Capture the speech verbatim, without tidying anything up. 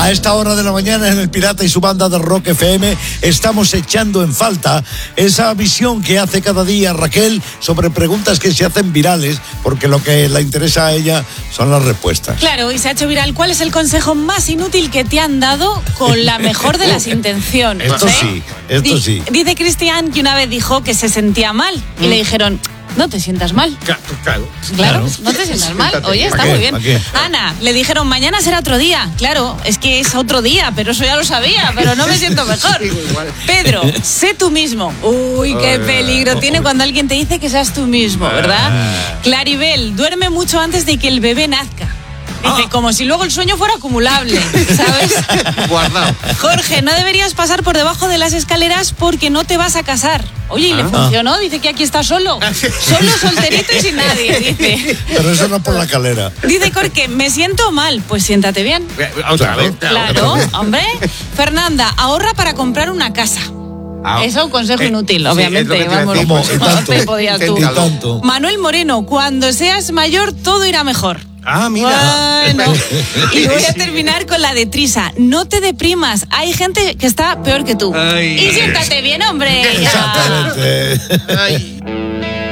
A esta hora de la mañana en El Pirata y su banda de Rock F M estamos echando en falta esa visión que hace cada día Raquel sobre preguntas que se hacen virales, porque lo que le interesa a ella son las respuestas. Claro, y se ha hecho viral. ¿Cuál es el consejo más inútil que te han dado con la mejor de las intenciones? Esto ¿eh? sí, esto Di- sí. Dice Cristian que una vez dijo que se sentía mal y Mm. le dijeron, no te sientas mal. Claro, claro. Claro, Claro. no te sientas mal. Siéntate. Oye, está ¿Para qué? muy bien. ¿Para qué? Ana, le dijeron, mañana será otro día. Claro, es que es otro día, pero eso ya lo sabía, pero no me siento mejor. Sigo igual. Pedro, sé tú mismo. Uy, qué peligro tiene cuando alguien te dice que seas tú mismo, ¿verdad? Claribel, duerme mucho antes de que el bebé nazca. Dice, como si luego el sueño fuera acumulable, ¿sabes? Guardado. Jorge, no deberías pasar por debajo de las escaleras porque no te vas a casar. Oye, y le funcionó, dice que aquí está solo. Solo, solterito y sin nadie, dice. Pero eso no por la calera. Dice Jorge, me siento mal. Pues siéntate bien. Eh, Otra Claro. vez. Claro, hombre. Fernanda, ahorra para comprar una casa. Ah, Eso es un consejo eh, inútil, sí, obviamente. es lo que te iba a Vamos, decir. Como, y no tanto, te podías tú. y tanto. Manuel Moreno, cuando seas mayor todo irá mejor. Ah, mira. Bueno, y voy a terminar con la de Trisa. No te deprimas, hay gente que está peor que tú. Ay. Y siéntate bien, hombre. Ya. Exactamente. Ay.